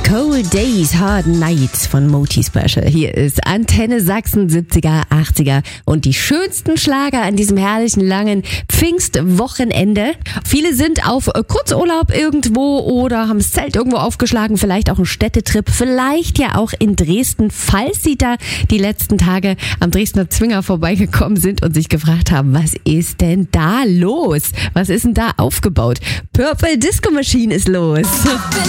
Cold Days, Hard Nights von Moti Special. Hier ist Antenne Sachsen 70er, 80er und die schönsten Schlager an diesem herrlichen langen Pfingstwochenende. Viele sind auf Kurzurlaub irgendwo oder haben das Zelt irgendwo aufgeschlagen, vielleicht auch einen Städtetrip, vielleicht ja auch in Dresden, falls sie da die letzten Tage am Dresdner Zwinger vorbeigekommen sind und sich gefragt haben, was ist denn da los? Was ist denn da aufgebaut? Purple Disco Machine ist los.